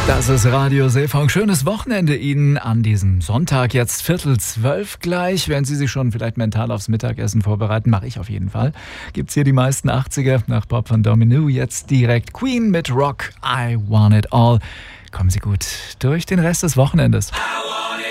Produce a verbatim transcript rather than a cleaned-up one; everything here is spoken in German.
Das ist Radio Seefunk. Schönes Wochenende Ihnen an diesem Sonntag. Jetzt Viertel zwölf gleich. Wenn Sie sich schon vielleicht mental aufs Mittagessen vorbereiten, mache ich auf jeden Fall. Gibt's hier die meisten achtziger nach Bob von Domino. Jetzt direkt Queen mit Rock, I Want It All. Kommen Sie gut durch den Rest des Wochenendes.